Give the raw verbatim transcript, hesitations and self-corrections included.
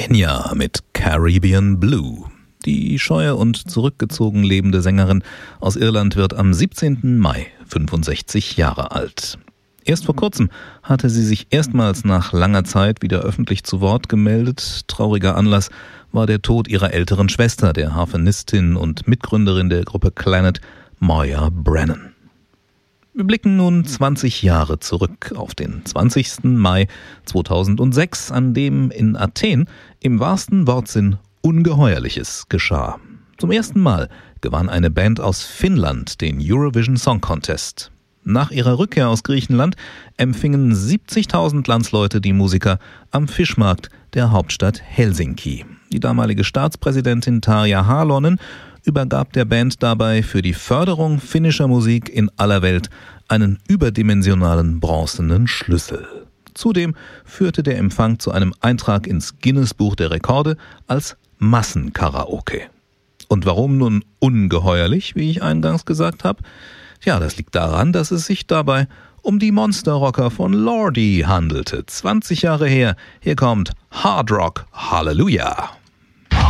Enya mit Caribbean Blue. Die scheue und zurückgezogen lebende Sängerin aus Irland wird am siebzehnten Mai fünfundsechzig Jahre alt. Erst vor kurzem hatte sie sich erstmals nach langer Zeit wieder öffentlich zu Wort gemeldet. Trauriger Anlass war der Tod ihrer älteren Schwester, der Harfenistin und Mitgründerin der Gruppe Clannad, Moya Brennan. Wir blicken nun zwanzig Jahre zurück auf den zwanzigsten Mai zweitausendsechs, an dem in Athen im wahrsten Wortsinn Ungeheuerliches geschah. Zum ersten Mal gewann eine Band aus Finnland den Eurovision Song Contest. Nach ihrer Rückkehr aus Griechenland empfingen siebzigtausend Landsleute die Musiker am Fischmarkt der Hauptstadt Helsinki. Die damalige Staatspräsidentin Tarja Halonen übergab der Band dabei für die Förderung finnischer Musik in aller Welt einen überdimensionalen bronzenen Schlüssel. Zudem führte der Empfang zu einem Eintrag ins Guinness-Buch der Rekorde als Massenkaraoke. Und warum nun ungeheuerlich, wie ich eingangs gesagt habe? Ja, das liegt daran, dass es sich dabei um die Monsterrocker von Lordi handelte. zwanzig Jahre her, hier kommt Hard Rock Hallelujah.